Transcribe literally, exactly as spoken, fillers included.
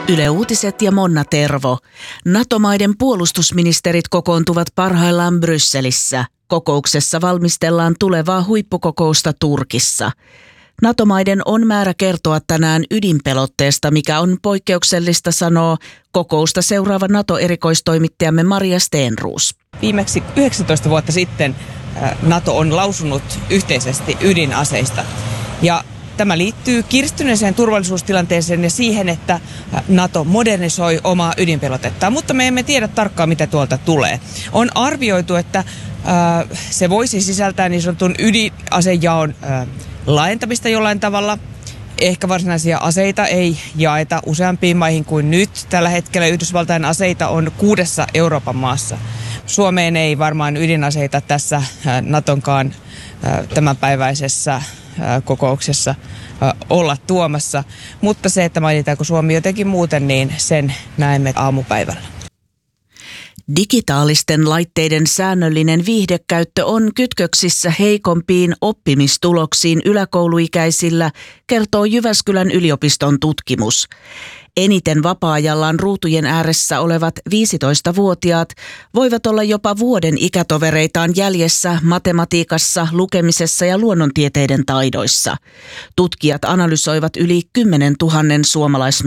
Yle Uutiset ja Monna Tervo. NATO-maiden puolustusministerit kokoontuvat parhaillaan Brysselissä. Kokouksessa valmistellaan tulevaa huippukokousta Turkissa. NATO-maiden on määrä kertoa tänään ydinpelotteesta, mikä on poikkeuksellista, sanoo kokousta seuraava NATO-erikoistoimittajamme Maria Stenroos. Viimeksi yhdeksäntoista vuotta sitten NATO on lausunut yhteisesti ydinaseista. Ja tämä liittyy kiristyneeseen turvallisuustilanteeseen ja siihen, että NATO modernisoi omaa ydinpelotettaan, mutta me emme tiedä tarkkaan, mitä tuolta tulee. On arvioitu, että se voisi sisältää niin sanotun ydinasejaon laajentamista jollain tavalla. Ehkä varsinaisia aseita ei jaeta useampiin maihin kuin nyt. Tällä hetkellä Yhdysvaltain aseita on kuudessa Euroopan maassa. Suomeen ei varmaan ydinaseita tässä NATOnkaan tämänpäiväisessä kokouksessa olla tuomassa, mutta se, että mainitaanko Suomi jotenkin muuten, niin sen näemme aamupäivällä. Digitaalisten laitteiden säännöllinen viihdekäyttö on kytköksissä heikompiin oppimistuloksiin yläkouluikäisillä, kertoo Jyväskylän yliopiston tutkimus. Eniten vapaa-ajallaan ruutujen ääressä olevat viisitoistavuotiaat voivat olla jopa vuoden ikätovereitaan jäljessä matematiikassa, lukemisessa ja luonnontieteiden taidoissa. Tutkijat analysoivat yli kymmenen tuhannen suomalaisnuorta